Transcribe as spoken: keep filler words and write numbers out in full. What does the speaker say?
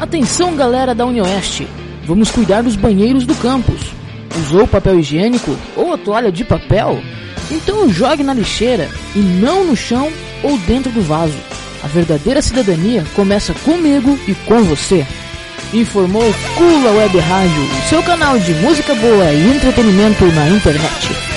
Atenção, galera da UniOeste, vamos cuidar dos banheiros do campus. Usou papel higiênico ou a toalha de papel? Então jogue na lixeira e não no chão ou dentro do vaso. A verdadeira cidadania começa comigo e com você. Informou Cula Web Rádio, seu canal de música boa e entretenimento na internet.